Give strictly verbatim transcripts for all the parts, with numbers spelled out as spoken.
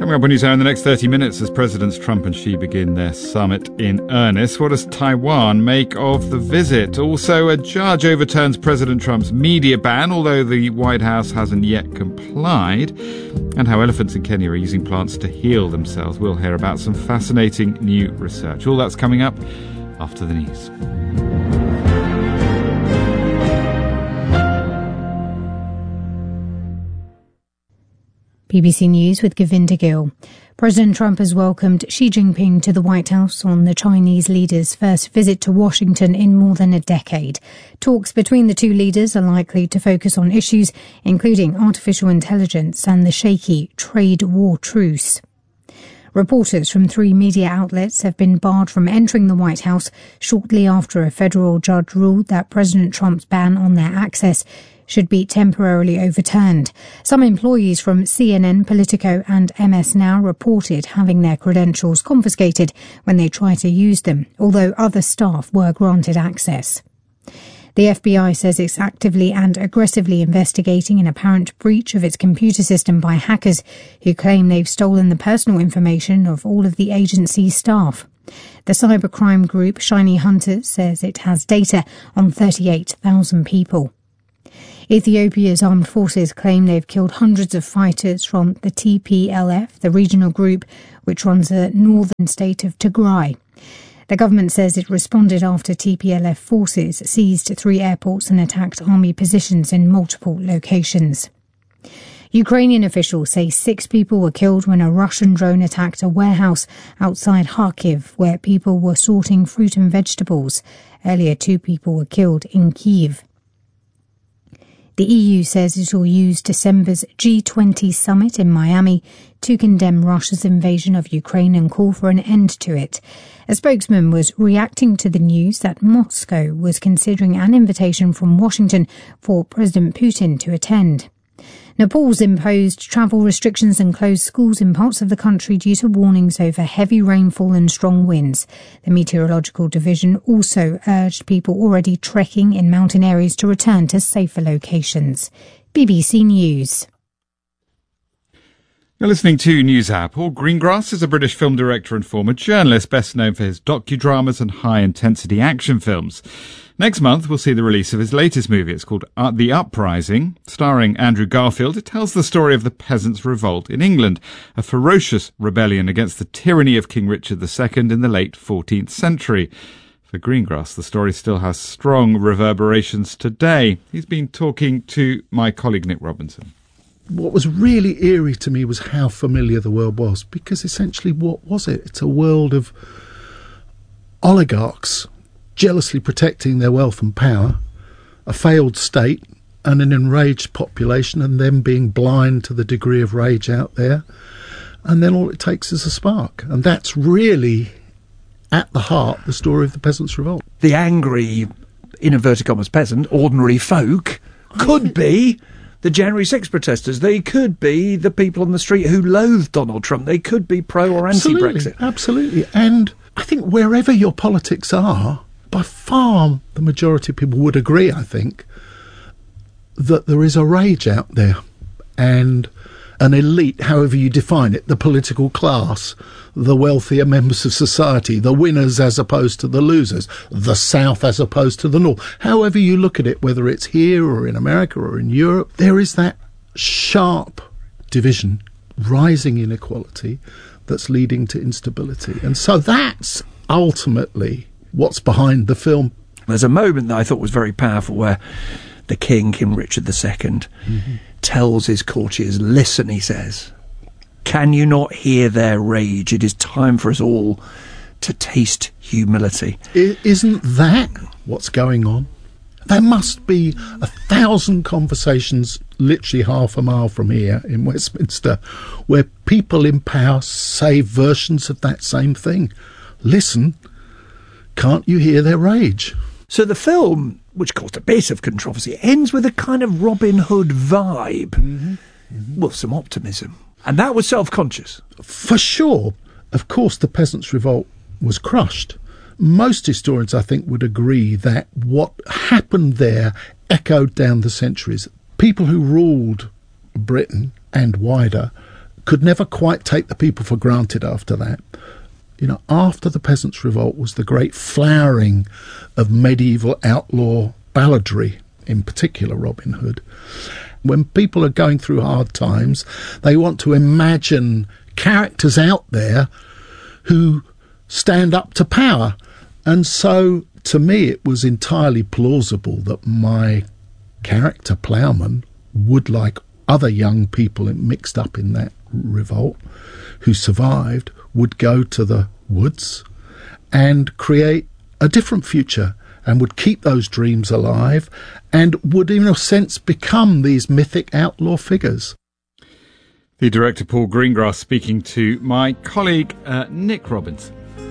Coming up on NewsHour in the next thirty minutes as Presidents Trump and Xi begin their summit in earnest. What does Taiwan make of the visit? Also, a judge overturns President Trump's media ban, although the White House hasn't yet complied. And how elephants in Kenya are using plants to heal themselves. We'll hear about some fascinating new research. All that's coming up after the news. B B C News with Govinda Gill. President Trump has welcomed Xi Jinping to the White House on the Chinese leader's first visit to Washington in more than a decade. Talks between the two leaders are likely to focus on issues including artificial intelligence and the shaky trade war truce. Reporters from three media outlets have been barred from entering the White House shortly after a federal judge ruled that President Trump's ban on their access should be temporarily overturned. Some employees from C N N, Politico and M S Now reported having their credentials confiscated when they tried to use them, although other staff were granted access. The F B I says it's actively and aggressively investigating an apparent breach of its computer system by hackers who claim they've stolen the personal information of all of the agency's staff. The cybercrime group Shiny Hunters says it has data on thirty-eight thousand people. Ethiopia's armed forces claim they've killed hundreds of fighters from the T P L F, the regional group which runs the northern state of Tigray. The government says it responded after T P L F forces seized three airports and attacked army positions in multiple locations. Ukrainian officials say six people were killed when a Russian drone attacked a warehouse outside Kharkiv where people were sorting fruit and vegetables. Earlier, two people were killed in Kyiv. The E U says it will use December's G twenty summit in Miami to condemn Russia's invasion of Ukraine and call for an end to it. A spokesman was reacting to the news that Moscow was considering an invitation from Washington for President Putin to attend. Nepal's imposed travel restrictions and closed schools in parts of the country due to warnings over heavy rainfall and strong winds. The Meteorological Division also urged people already trekking in mountain areas to return to safer locations. B B C News. You're listening to NewsHour. Paul Greengrass is a British film director and former journalist, best known for his docudramas and high-intensity action films. Next month, we'll see the release of his latest movie. It's called uh, The Uprising. Starring Andrew Garfield, it tells the story of the Peasants' Revolt in England, a ferocious rebellion against the tyranny of King Richard the Second in the late fourteenth century. For Greengrass, the story still has strong reverberations today. He's been talking to my colleague Nick Robinson. What was really eerie to me was how familiar the world was, because essentially what was it? It's a world of oligarchs jealously protecting their wealth and power, a failed state and an enraged population, and them being blind to the degree of rage out there. And then all it takes is a spark. And that's really, at the heart, the story of the Peasants' Revolt. The angry, in inverted commas, peasant, ordinary folk, could be the January sixth protesters. They could be the people on the street who loathe Donald Trump. They could be pro or anti-Brexit. Absolutely. And I think wherever your politics are, by far the majority of people would agree, I think, that there is a rage out there, and an elite, however you define it, the political class, the wealthier members of society, the winners as opposed to the losers, the South as opposed to the North. However you look at it, whether it's here or in America or in Europe, there is that sharp division, rising inequality that's leading to instability. And so that's ultimately what's behind the film. There's a moment that I thought was very powerful where the king, King Richard the Second, mm-hmm. tells his courtiers, listen, he says, can you not hear their rage? It is time for us all to taste humility. I, isn't that what's going on? There must be a thousand conversations literally half a mile from here in Westminster where people in power say versions of that same thing. Listen, can't you hear their rage? So the film, which caused a bit of controversy, ends with a kind of Robin Hood vibe. Mm-hmm. Mm-hmm. Well, some optimism. And that was self-conscious. For sure. Of course, the Peasants' Revolt was crushed. Most historians, I think, would agree that what happened there echoed down the centuries. People who ruled Britain and wider could never quite take the people for granted after that. You know, after the Peasants' Revolt was the great flowering of medieval outlaw balladry, in particular Robin Hood. When people are going through hard times, they want to imagine characters out there who stand up to power. And so, to me, it was entirely plausible that my character, Ploughman, would, like other young people mixed up in that revolt who survived, would go to the woods and create a different future and would keep those dreams alive and would, in a sense, become these mythic outlaw figures. The director Paul Greengrass speaking to my colleague uh, Nick Robbins.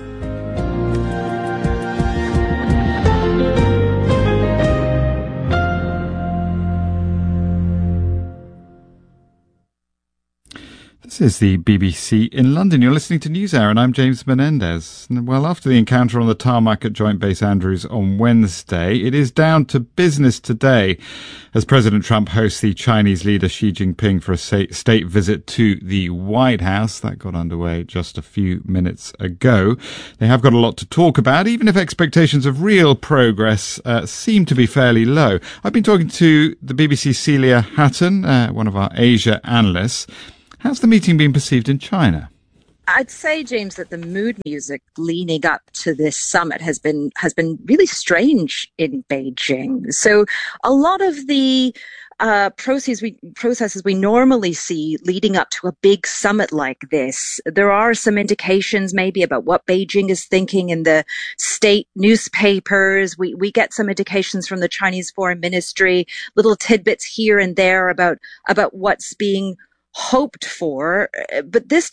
This is the B B C in London. You're listening to NewsHour and I'm James Menendez. Well, after the encounter on the tarmac at Joint Base Andrews on Wednesday, it is down to business today as President Trump hosts the Chinese leader Xi Jinping for a state visit to the White House. That got underway just a few minutes ago. They have got a lot to talk about, even if expectations of real progress uh, seem to be fairly low. I've been talking to the B B C's Celia Hatton, uh, one of our Asia analysts. How's the meeting been perceived in China? I'd say, James, that the mood music leading up to this summit has been has been really strange in Beijing. So a lot of the uh, processes we, processes we normally see leading up to a big summit like this, there are some indications maybe about what Beijing is thinking in the state newspapers. We, we get some indications from the Chinese Foreign Ministry, little tidbits here and there about, about what's being hoped for. But this